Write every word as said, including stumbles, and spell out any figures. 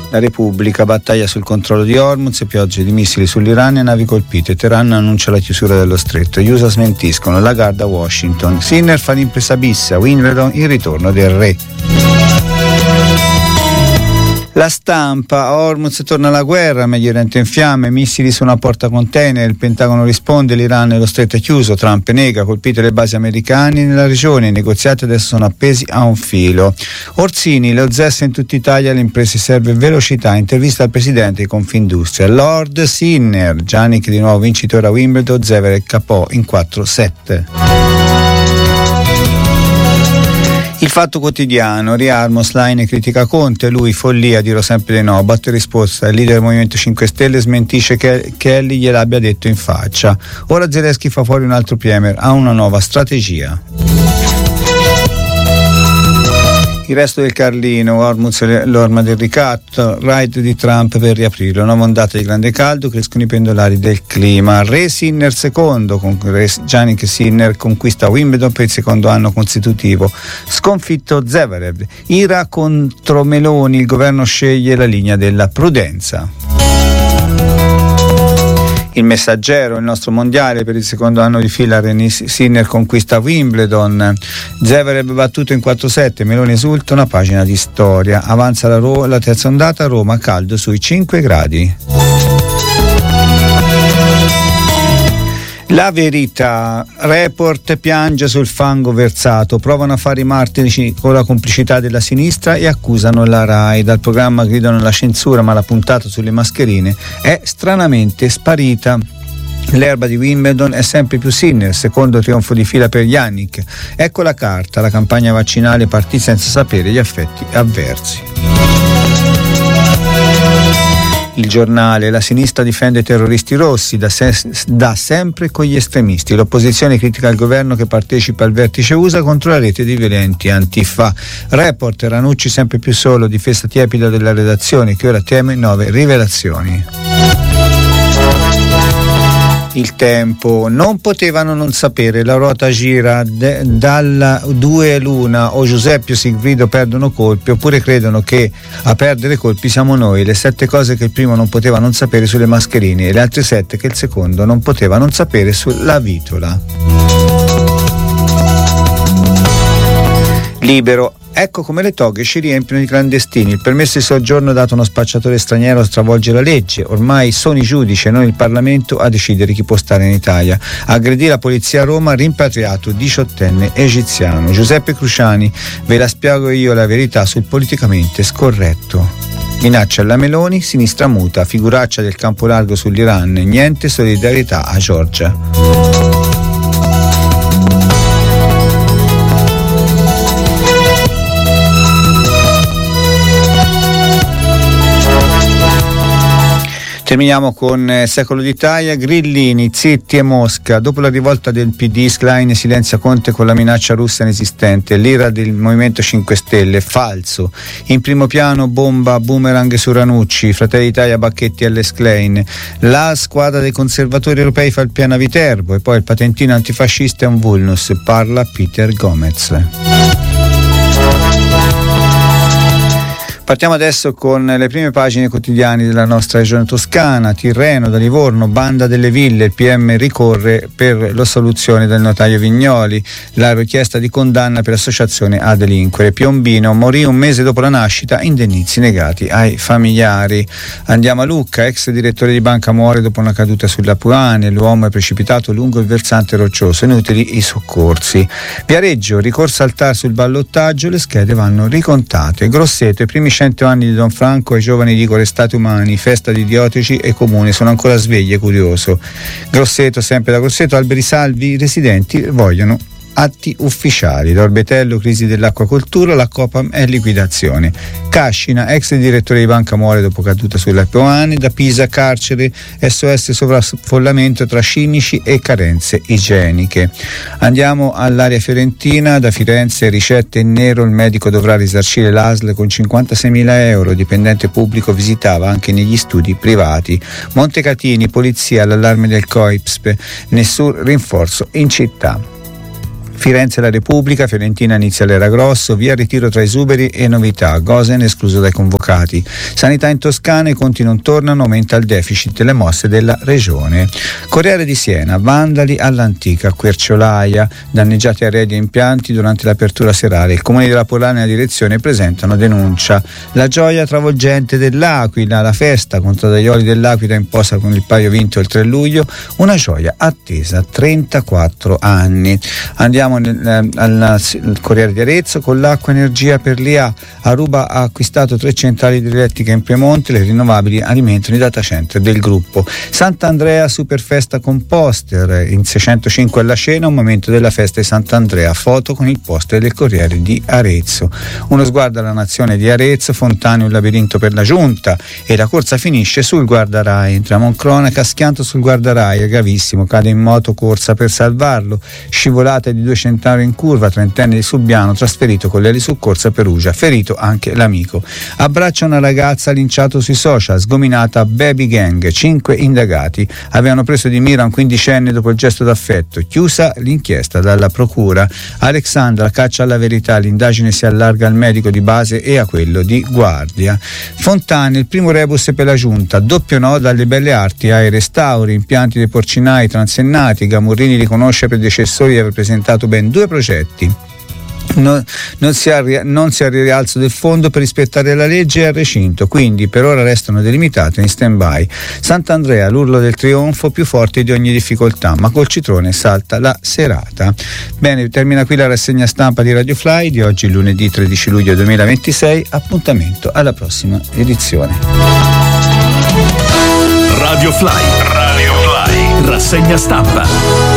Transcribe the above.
La Repubblica, battaglia sul controllo di Hormuz, piogge di missili sull'Iran e navi colpite. Teheran annuncia la chiusura dello stretto. Gli U S A smentiscono. Lagarde a Washington. Sinner fa l'impresa bis a Wimbledon, il ritorno del re. La Stampa, Hormuz torna alla guerra, Medio Oriente in fiamme, missili su una porta container, il Pentagono risponde, l'Iran e lo stretto è chiuso, Trump nega, colpite le basi americane nella regione, i negoziati adesso sono appesi a un filo. Orsini, lo Z E S in tutta Italia, alle imprese serve velocità, intervista al presidente di Confindustria. Lord Sinner, Jannik di nuovo vincitore a Wimbledon, Zverev K O in quattro sette. Il Fatto Quotidiano, Riarmo, Schlein critica Conte, lui follia, dirò sempre di no, batte risposta, il leader del Movimento cinque Stelle smentisce che Kelly gliel'abbia detto in faccia. Ora Zelensky fa fuori un altro premier, ha una nuova strategia. Il resto del Carlino, Hormuz l'orma del ricatto, raid di Trump per riaprirlo, nuova ondata di grande caldo, crescono i pendolari del clima. Re Sinner secondo, con Jannik Sinner conquista Wimbledon per il secondo anno consecutivo, sconfitto Zverev. Ira contro Meloni, il governo sceglie la linea della prudenza. Il Messaggero, il nostro mondiale per il secondo anno di fila, Sinner conquista Wimbledon, Zverev battuto in quattro sette, Meloni esulta, una pagina di storia, avanza la, Ro- la terza ondata, Roma caldo sui cinque gradi. La Verità, Report piange sul fango versato, provano a fare i martiri con la complicità della sinistra e accusano la RAI. Dal programma gridano la censura, ma la puntata sulle mascherine è stranamente sparita. L'erba di Wimbledon è sempre più Sinner, secondo trionfo di fila per Jannik. Ecco la carta, la campagna vaccinale partì senza sapere gli effetti avversi. Il Giornale, la sinistra difende i terroristi rossi, da, se- da sempre con gli estremisti. L'opposizione critica il governo che partecipa al vertice U S A contro la rete di violenti Antifa. Report, Ranucci sempre più solo, difesa tiepida della redazione che ora teme nuove rivelazioni. Il Tempo, non potevano non sapere, la ruota gira, de, dalla due l'una, o Giuseppe o Sigfrido perdono colpi oppure credono che a perdere colpi siamo noi. Le sette cose che il primo non poteva non sapere sulle mascherine e le altre sette che il secondo non poteva non sapere sulla vitola. Libero, ecco come le toghe ci riempiono di clandestini. Il permesso di soggiorno dato a uno spacciatore straniero stravolge la legge. Ormai sono i giudici e non il Parlamento a decidere chi può stare in Italia. Aggredì la polizia a Roma, rimpatriato diciottenne egiziano. Giuseppe Cruciani, ve la spiego io la verità sul politicamente scorretto. Minaccia alla Meloni, sinistra muta, figuraccia del campo largo sull'Iran, niente solidarietà a Giorgia. Terminiamo con eh, Secolo d'Italia, Grillini, zitti e Mosca. Dopo la rivolta del P D, Schlein silenzia Conte con la minaccia russa inesistente. L'ira del Movimento cinque Stelle, falso. In primo piano bomba, boomerang su Ranucci, Fratelli d'Italia Bacchetti e Schlein. La squadra dei conservatori europei fa il piano a Viterbo e poi il patentino antifascista è un vulnus, parla Peter Gomez. Partiamo adesso con le prime pagine quotidiane della nostra regione toscana. Tirreno, da Livorno, banda delle ville, il P M ricorre per l'assoluzione del notaio Vignoli, la richiesta di condanna per associazione a delinquere. Piombino, morì un mese dopo la nascita, indennizi negati ai familiari. Andiamo a Lucca, ex direttore di banca muore dopo una caduta sulla Puane, l'uomo è precipitato lungo il versante roccioso, inutili i soccorsi. Viareggio, ricorso al T A R sul ballottaggio, le schede vanno ricontate. Grosseto, i primi cento anni di Don Franco ai giovani dico restate umani, festa di idiotici e comuni, sono ancora svegli e curioso. Grosseto, sempre da Grosseto, alberi salvi, i residenti vogliono atti ufficiali. Da Orbetello, crisi dell'acquacoltura, la Copam è liquidazione. Cascina, ex direttore di banca muore dopo caduta sulle Puane. Da Pisa, carcere, S O S sovraffollamento tra cinici e carenze igieniche. Andiamo all'area fiorentina, da Firenze, ricette in nero, il medico dovrà risarcire l'A S L con cinquantaseimila euro, dipendente pubblico visitava anche negli studi privati. Montecatini, polizia, l'allarme del COIPSP, nessun rinforzo in città. Firenze la Repubblica, Fiorentina inizia l'era Grosso, via ritiro tra esuberi e novità, Gosen escluso dai convocati. Sanità in Toscana, i conti non tornano, aumenta il deficit delle mosse della regione. Corriere di Siena, vandali all'antica Querciolaia, danneggiati arredi e impianti durante l'apertura serale. Il comune della Polana e la direzione presentano denuncia. La gioia travolgente dell'Aquila, la festa contro Daioli dell'Aquila imposta con il paio vinto il tre luglio, una gioia attesa trentaquattro anni. Andiamo nel, eh, al, al Corriere di Arezzo, con l'acqua energia per l'I A. Aruba ha acquistato tre centrali idroelettriche in Piemonte, le rinnovabili alimentano i data center del gruppo. Sant'Andrea Superfesta con poster, in seicentocinque alla scena, un momento della festa di Sant'Andrea, foto con il poster del Corriere di Arezzo. Uno sguardo alla nazione di Arezzo, Fontane un labirinto per la giunta e la corsa finisce sul guardarai. Entriamo in cronaca, schianto sul guardarai, è gravissimo, cade in moto, corsa per salvarlo, scivolata di due centauri in curva, trentenne di Subiano trasferito con le ali su corsa Perugia, ferito anche l'amico. Abbraccia una ragazza linciato sui social, sgominata baby gang, cinque indagati avevano preso di mira un quindicenne dopo il gesto d'affetto, chiusa l'inchiesta dalla procura. Alexandra caccia alla verità, l'indagine si allarga al medico di base e a quello di guardia. Fontane, il primo rebus per la giunta, doppio no dalle belle arti ai restauri, impianti dei porcinai transennati, Gamurrini riconosce ai predecessori di aver presentato ben due progetti. Non, non, si ha, non si ha il rialzo del fondo per rispettare la legge e il recinto, quindi per ora restano delimitate in stand-by. Sant'Andrea, l'urlo del trionfo più forte di ogni difficoltà, ma col citrone salta la serata. Bene, termina qui la rassegna stampa di Radio Fly di oggi, lunedì tredici luglio duemilaventisei. Appuntamento alla prossima edizione. Radio Fly, Radio Fly, rassegna stampa.